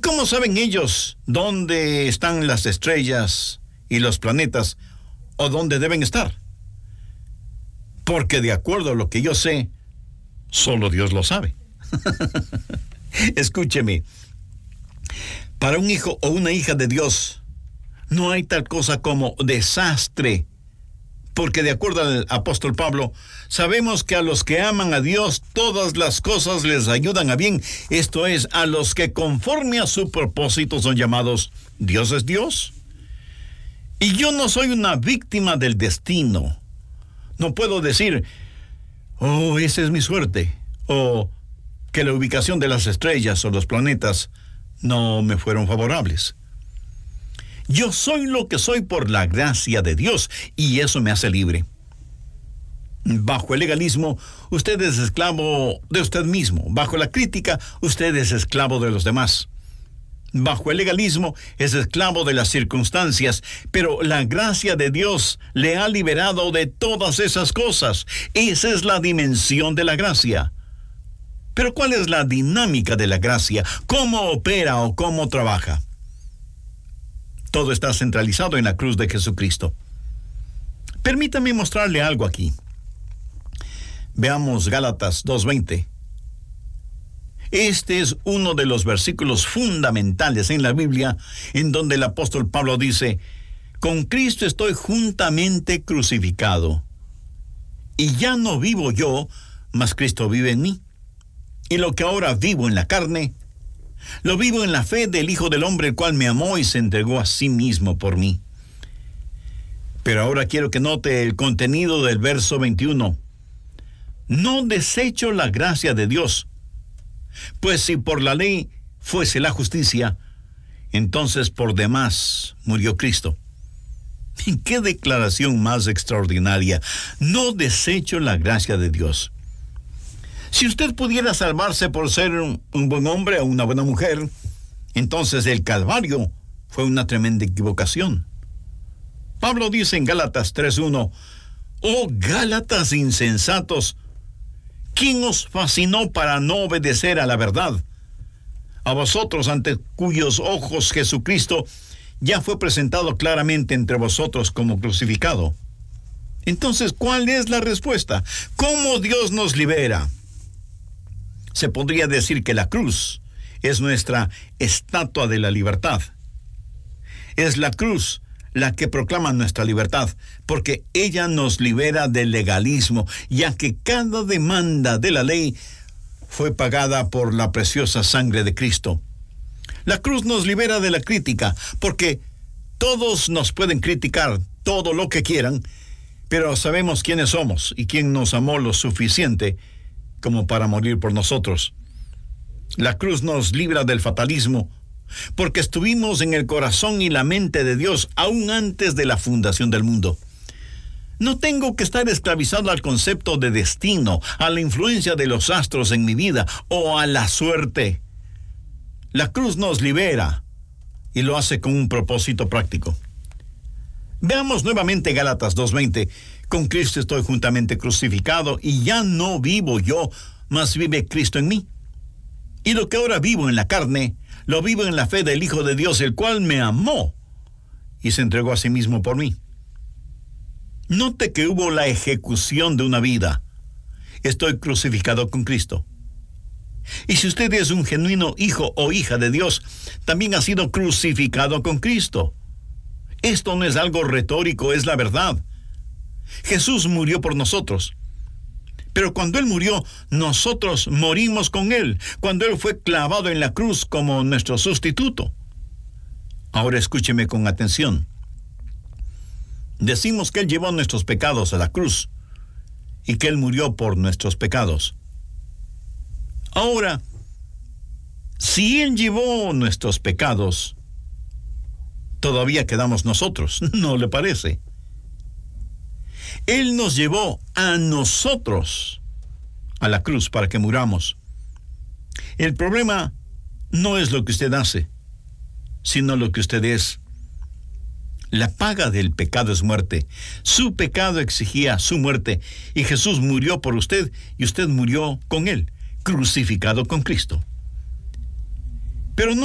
cómo saben ellos dónde están las estrellas y los planetas o dónde deben estar? Porque de acuerdo a lo que yo sé, solo Dios lo sabe. Escúcheme, para un hijo o una hija de Dios, no hay tal cosa como desastre, porque de acuerdo al apóstol Pablo, sabemos que a los que aman a Dios, todas las cosas les ayudan a bien, esto es, a los que conforme a su propósito son llamados. Dios es Dios. Y yo no soy una víctima del destino. No puedo decir, oh, esa es mi suerte, o que la ubicación de las estrellas o los planetas no me fueron favorables. Yo soy lo que soy por la gracia de Dios, y eso me hace libre. Bajo el legalismo, usted es esclavo de usted mismo. Bajo la crítica, usted es esclavo de los demás. Bajo el legalismo, es esclavo de las circunstancias, pero la gracia de Dios le ha liberado de todas esas cosas. Esa es la dimensión de la gracia. Pero ¿cuál es la dinámica de la gracia? ¿Cómo opera o cómo trabaja? Todo está centralizado en la cruz de Jesucristo. Permítame mostrarle algo aquí. Veamos Gálatas 2:20. Este es uno de los versículos fundamentales en la Biblia, en donde el apóstol Pablo dice, con Cristo estoy juntamente crucificado, y ya no vivo yo, mas Cristo vive en mí. Y lo que ahora vivo en la carne, lo vivo en la fe del Hijo del Hombre, el cual me amó y se entregó a sí mismo por mí. Pero ahora quiero que note el contenido del verso 21. No desecho la gracia de Dios, pues si por la ley fuese la justicia, entonces por demás murió Cristo. ¡Qué declaración más extraordinaria! No desecho la gracia de Dios. Si usted pudiera salvarse por ser un buen hombre o una buena mujer, entonces el Calvario fue una tremenda equivocación. Pablo dice en Gálatas 3:1, «Oh Gálatas insensatos, ¿quién os fascinó para no obedecer a la verdad? A vosotros, ante cuyos ojos Jesucristo ya fue presentado claramente entre vosotros como crucificado». Entonces, ¿cuál es la respuesta? ¿Cómo Dios nos libera? Se podría decir que la cruz es nuestra estatua de la libertad. Es la cruz la que proclama nuestra libertad, porque ella nos libera del legalismo, ya que cada demanda de la ley fue pagada por la preciosa sangre de Cristo. La cruz nos libera de la crítica, porque todos nos pueden criticar todo lo que quieran, pero sabemos quiénes somos y quién nos amó lo suficiente como para morir por nosotros. La cruz nos libra del fatalismo, porque estuvimos en el corazón y la mente de Dios aún antes de la fundación del mundo. No tengo que estar esclavizado al concepto de destino, a la influencia de los astros en mi vida o a la suerte. La cruz nos libera y lo hace con un propósito práctico. Veamos nuevamente Gálatas 2:20. Con Cristo estoy juntamente crucificado, y ya no vivo yo, mas vive Cristo en mí. Y lo que ahora vivo en la carne, lo vivo en la fe del Hijo de Dios, el cual me amó y se entregó a sí mismo por mí. Note que hubo la ejecución de una vida. Estoy crucificado con Cristo. Y si usted es un genuino hijo o hija de Dios, también ha sido crucificado con Cristo. Esto no es algo retórico, es la verdad. Jesús murió por nosotros. Pero cuando Él murió, nosotros morimos con Él, cuando Él fue clavado en la cruz como nuestro sustituto. Ahora escúcheme con atención. Decimos que Él llevó nuestros pecados a la cruz y que Él murió por nuestros pecados. Ahora, si Él llevó nuestros pecados, todavía quedamos nosotros, ¿no le parece? Él nos llevó a nosotros a la cruz para que muramos. El problema no es lo que usted hace, sino lo que usted es. La paga del pecado es muerte. Su pecado exigía su muerte, y Jesús murió por usted, y usted murió con Él, crucificado con Cristo. Pero no